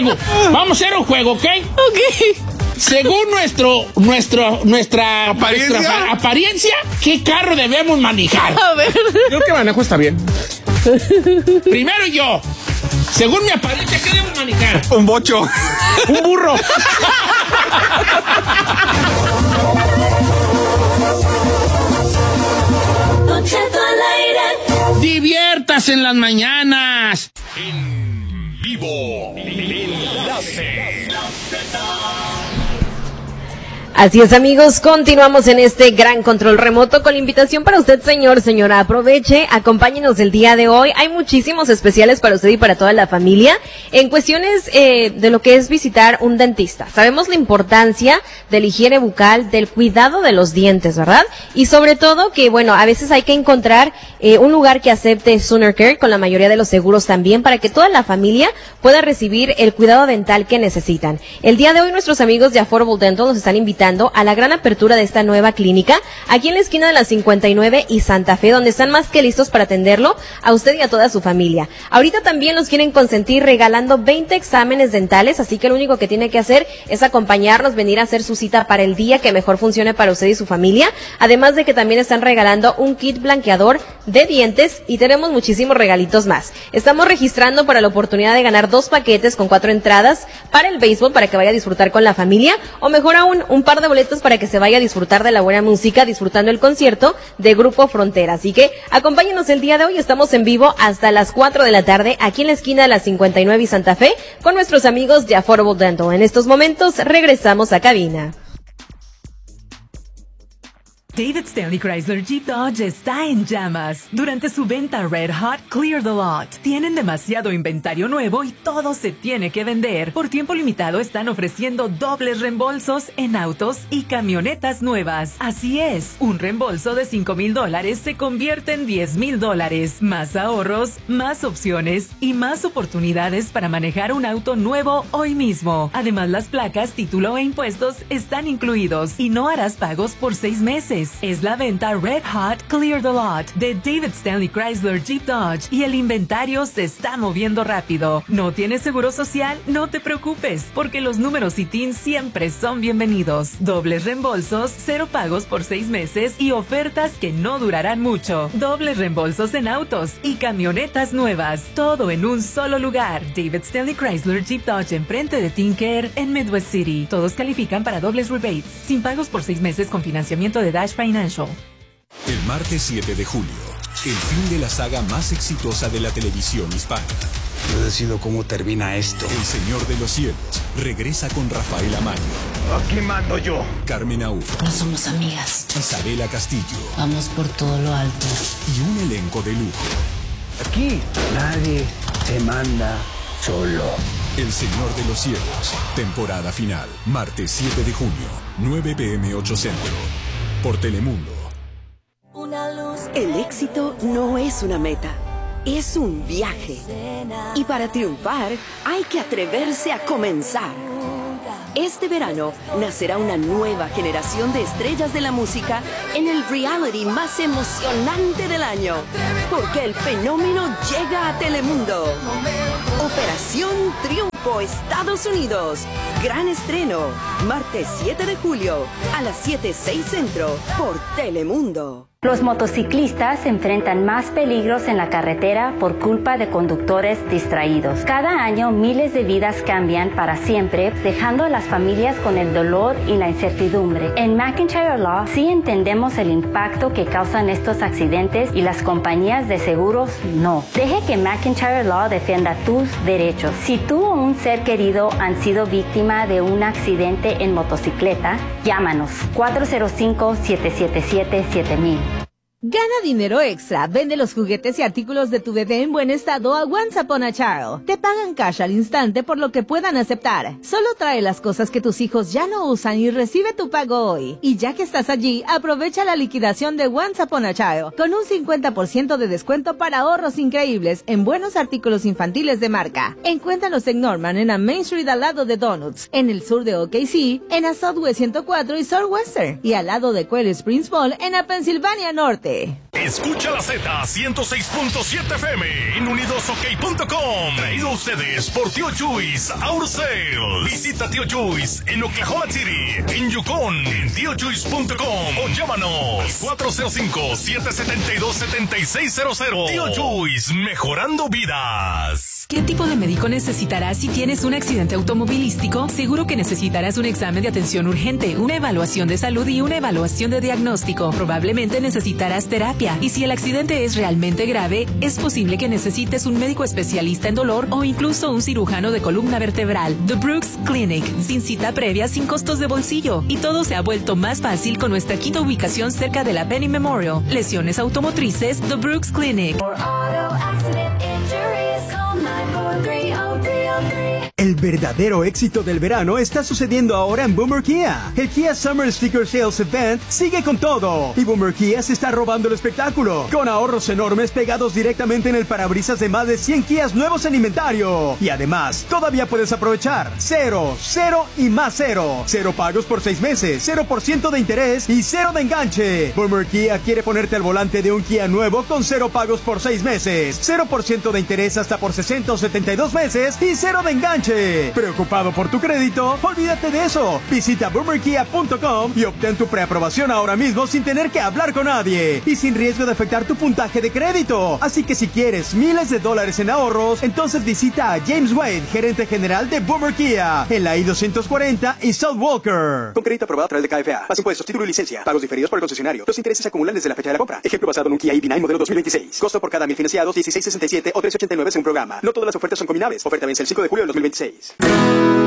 contigo. Vamos a hacer un juego, ¿ok? Ok. Según nuestra apariencia, ¿qué carro debemos manejar? A ver. Yo que manejo está bien. Primero yo. Según mi apariencia, ¿qué debemos manejar? Un bocho. Un burro. Don Cheto al aire. Diviértase en las mañanas. En vivo. Enlace. Así es, amigos, continuamos en este gran control remoto con la invitación para usted, señor, señora. Aproveche, acompáñenos el día de hoy. Hay muchísimos especiales para usted y para toda la familia en cuestiones de lo que es visitar un dentista. Sabemos la importancia de la higiene bucal, del cuidado de los dientes, ¿verdad? Y sobre todo que, bueno, a veces hay que encontrar un lugar que acepte Sooner Care con la mayoría de los seguros también para que toda la familia pueda recibir el cuidado dental que necesitan. El día de hoy nuestros amigos de Affordable Dental nos están invitando a la gran apertura de esta nueva clínica, aquí en la esquina de la 59 y Santa Fe, donde están más que listos para atenderlo a usted y a toda su familia. Ahorita también los quieren consentir regalando 20 exámenes dentales, así que lo único que tiene que hacer es acompañarnos, venir a hacer su cita para el día que mejor funcione para usted y su familia, además de que también están regalando un kit blanqueador de dientes y tenemos muchísimos regalitos más. Estamos registrando para la oportunidad de ganar 2 paquetes con 4 entradas para el béisbol para que vaya a disfrutar con la familia, o mejor aún, un par de boletos para que se vaya a disfrutar de la buena música, disfrutando el concierto de Grupo Frontera. Así que acompáñenos el día de hoy, estamos en vivo hasta las 4 de la tarde, aquí en la esquina de la 59 y Santa Fe, con nuestros amigos de Affordable Dental. En estos momentos regresamos a cabina. David Stanley Chrysler Jeep Dodge está en llamas. Durante su venta Red Hot Clear the Lot, tienen demasiado inventario nuevo y todo se tiene que vender. Por tiempo limitado están ofreciendo dobles reembolsos en autos y camionetas nuevas. Así es, un reembolso de $5,000 se convierte en $10,000. Más ahorros, más opciones y más oportunidades para manejar un auto nuevo hoy mismo. Además, las placas, título e impuestos están incluidos y no harás pagos por 6 meses. Es la venta Red Hot Clear the Lot de David Stanley Chrysler Jeep Dodge y el inventario se está moviendo rápido. ¿No tienes seguro social? No te preocupes, porque los números ITIN siempre son bienvenidos. Dobles reembolsos, 0 pagos por 6 meses y ofertas que no durarán mucho. Dobles reembolsos en autos y camionetas nuevas. Todo en un solo lugar. David Stanley Chrysler Jeep Dodge enfrente de TeenCare en Midwest City. Todos califican para dobles rebates, sin pagos por 6 meses con financiamiento de Dash Financial. El martes 7 de julio, el fin de la saga más exitosa de la televisión hispana. Yo decido cómo termina esto. El Señor de los Cielos regresa con Rafael Amaño. Aquí mando yo. Carmen Aúl. No somos amigas. Isabela Castillo. Vamos por todo lo alto. Y un elenco de lujo. Aquí nadie te manda solo. El Señor de los Cielos, temporada final, martes 7 de junio, 9 p.m. 8 Centro, por Telemundo. El éxito no es una meta, es un viaje. Y para triunfar hay que atreverse a comenzar. Este verano nacerá una nueva generación de estrellas de la música en el reality más emocionante del año. Porque el fenómeno llega a Telemundo. Operación Triunfo Estados Unidos. Gran estreno. Martes 7 de julio a las 7:06 Centro por Telemundo. Los motociclistas enfrentan más peligros en la carretera por culpa de conductores distraídos. Cada año miles de vidas cambian para siempre, dejando a las familias con el dolor y la incertidumbre. En McIntyre Law sí entendemos el impacto que causan estos accidentes y las compañías de seguros no. Deje que McIntyre Law defienda tus derechos. Si tú o un ser querido han sido víctima de un accidente en motocicleta, llámanos 405-777-7000. Gana dinero extra, vende los juguetes y artículos de tu bebé en buen estado a Once Upon a Child. Te pagan cash al instante por lo que puedan aceptar. Solo trae las cosas que tus hijos ya no usan y recibe tu pago hoy. Y ya que estás allí, aprovecha la liquidación de Once Upon a Child con un 50% de descuento para ahorros increíbles en buenos artículos infantiles de marca. Encuéntralos en Norman, en la Main Street al lado de Donuts, en el sur de OKC, en la Southwest 104 y Southwestern, y al lado de Quail Springs Mall en la Pensilvania Norte. Escucha la Z 106.7 FM en unidosok.com. Traído a ustedes por Tío Chuys Auto Sales. Visita Tío Chuys en Oklahoma City, en Yukon, en tiochuys.com o llámanos 405-772-7600. Tío Chuys, mejorando vidas. ¿Qué tipo de médico necesitarás si tienes un accidente automovilístico? Seguro que necesitarás un examen de atención urgente, una evaluación de salud y una evaluación de diagnóstico. Probablemente necesitarás terapia. Y si el accidente es realmente grave, es posible que necesites un médico especialista en dolor o incluso un cirujano de columna vertebral. The Brooks Clinic, sin cita previa, sin costos de bolsillo. Y todo se ha vuelto más fácil con nuestra quinta ubicación cerca de la Penny Memorial. Lesiones automotrices, The Brooks Clinic. El verdadero éxito del verano está sucediendo ahora en Boomer Kia. El Kia Summer Sticker Sales Event sigue con todo. Y Boomer Kia se está robando el espectáculo, con ahorros enormes pegados directamente en el parabrisas de más de 100 Kias nuevos en inventario. Y además, todavía puedes aprovechar 0, 0 y más 0. 0 pagos por 6 meses, 0% de interés y 0 de enganche. Boomer Kia quiere ponerte al volante de un Kia nuevo con 0 pagos por 6 meses, 0% de interés hasta por 60 o 72 meses y 0 de enganche. ¿Preocupado por tu crédito? Olvídate de eso. Visita boomerkia.com y obtén tu preaprobación ahora mismo sin tener que hablar con nadie y sin riesgo de afectar tu puntaje de crédito. Así que si quieres miles de dólares en ahorros, entonces visita a James Wade, gerente general de Boomer Kia, en la I-240 y South Walker. Con crédito aprobado a través de KFA. Más impuestos, título y licencia. Pagos diferidos por el concesionario. Los intereses se acumulan desde la fecha de la compra. Ejemplo basado en un Kia EV9 modelo 2026. Costo por cada 1000 financiados, $16.67 o $3.89 en programa. No todas las ofertas son combinables. Oferta vence el 5 de julio del 2026.